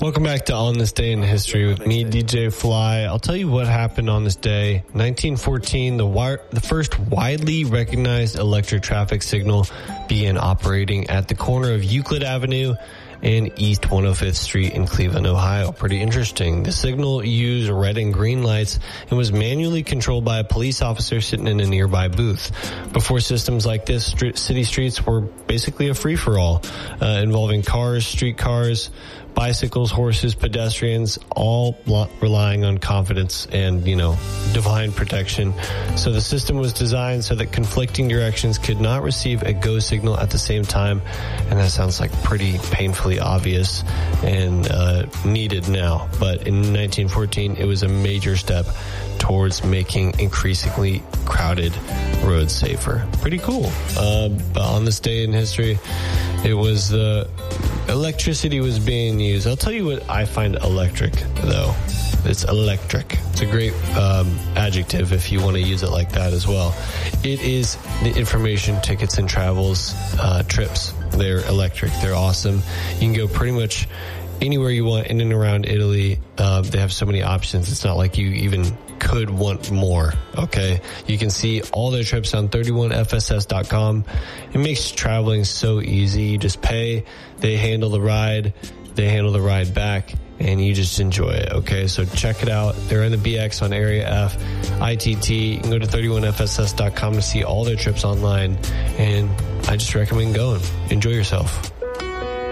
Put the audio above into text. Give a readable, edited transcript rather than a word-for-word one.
Welcome back to On This Day in History with me, DJ Fly. I'll tell you what happened on this day. 1914, the first widely recognized electric traffic signal began operating at the corner of Euclid Avenue and East 105th Street in Cleveland, Ohio. Pretty interesting. The signal used red and green lights and was manually controlled by a police officer sitting in a nearby booth. Before systems like this, city streets were basically a free-for-all, involving cars, streetcars, bicycles, horses, pedestrians, all relying on confidence and, divine protection. So the system was designed so that conflicting directions could not receive a go signal at the same time. And that sounds like pretty painfully obvious and needed now. But in 1914, it was a major step towards making increasingly crowded roads safer. Pretty cool. But on this day in history, it was electricity was being used. I'll tell you what I find electric, though. It's electric. It's a great adjective if you want to use it like that as well. It is the information, tickets, and travels trips. They're electric. They're awesome. You can go pretty much anywhere you want in and around Italy. They have so many options. It's not like you even could want more. Okay. You can see all their trips on 31fss.com. It makes traveling so easy. You just pay, they handle the ride back, and you just enjoy it. Okay. So check it out. They're in the BX on Area F, ITT. You can go to 31fss.com to see all their trips online. And I just recommend going. Enjoy yourself.